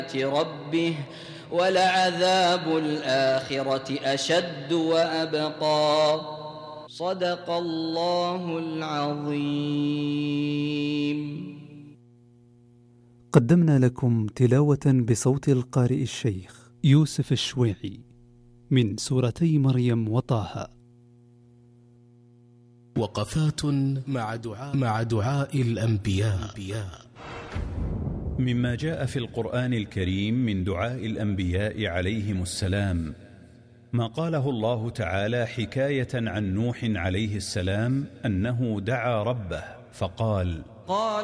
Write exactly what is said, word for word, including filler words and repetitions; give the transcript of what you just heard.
ربه ولعذاب الآخرة أشد وأبقى. صدق الله العظيم. قدمنا لكم تلاوة بصوت القارئ الشيخ يوسف الشويعي من سورتي مريم وطه. وقفات مع دعاء, مع دعاء الأنبياء. مما جاء في القرآن الكريم من دعاء الأنبياء عليهم السلام ما قاله الله تعالى حكاية عن نوح عليه السلام أنه دعا ربه فقال: